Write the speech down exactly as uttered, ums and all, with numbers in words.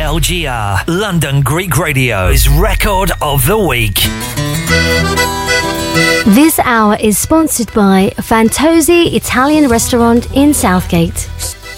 L G R, London Greek Radio's Record of the Week. This hour is sponsored by Fantozzi Italian Restaurant in Southgate.